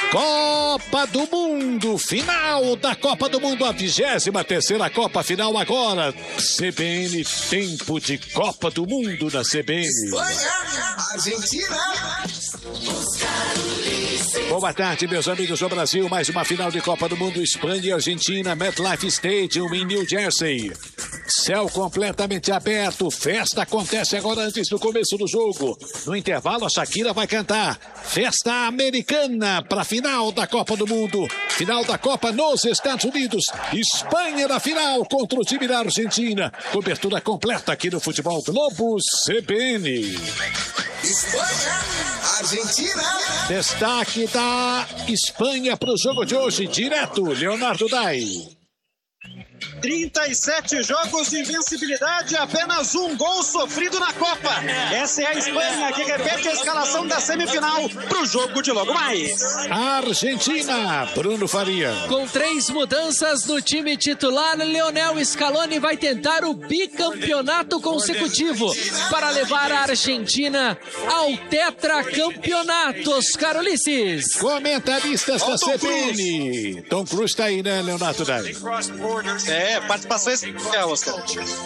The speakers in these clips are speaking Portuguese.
Copa do Mundo, final da Copa do Mundo, a 23ª Copa final agora. CBN, tempo de Copa do Mundo na CBN. Espanha, Argentina. Boa tarde, meus amigos do Brasil. Mais uma final de Copa do Mundo, Espanha e Argentina, MetLife Stadium em New Jersey. Céu completamente aberto, festa acontece agora antes do começo do jogo. No intervalo, a Shakira vai cantar Festa Americana para a final da Copa do Mundo. Final da Copa nos Estados Unidos. Espanha na final contra o time da Argentina. Cobertura completa aqui no Futebol Globo CBN. Espanha, Argentina. Destaque da Espanha para o jogo de hoje, direto, Leonardo Dai. 37 jogos de invencibilidade, apenas um gol sofrido na Copa. Essa é a Espanha que repete a escalação da semifinal para o jogo de logo mais. Argentina, Bruno Faria. Com 3 mudanças no time titular, Lionel Scaloni vai tentar o bicampeonato consecutivo para levar a Argentina ao tetracampeonato. Oscar Ulisses. Comentaristas da CBN. Tom Cruise está aí, né, Leonardo Dai? Participação especial, Oscar.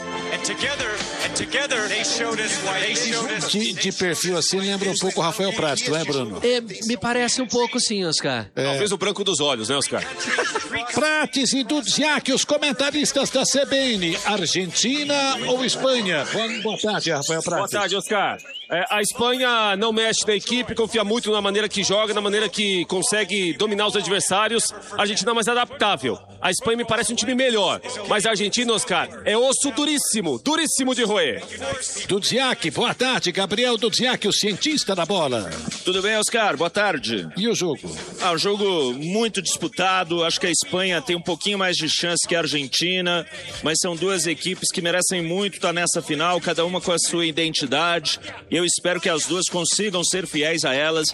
De perfil assim, lembra um pouco o Rafael Prats, não é, Bruno? Me parece um pouco sim, Oscar. Talvez o branco dos olhos, né, Oscar? Prates e Dudziak, os comentaristas da CBN. Argentina ou Espanha? Boa tarde, Rafael Prates. Boa tarde, Oscar. A Espanha não mexe na equipe, confia muito na maneira que joga, na maneira que consegue dominar os adversários. A Argentina é mais adaptável. A Espanha me parece um time melhor. Mas a Argentina, Oscar, é osso duríssimo, duríssimo de roer. Dudziak, boa tarde. Gabriel Dudziak, o cientista da bola. Tudo bem, Oscar? Boa tarde. E o jogo? Um jogo muito disputado. Acho que a Espanha tem um pouquinho mais de chance que a Argentina, mas são duas equipes que merecem muito estar nessa final, cada uma com a sua identidade. Eu espero que as duas consigam ser fiéis a elas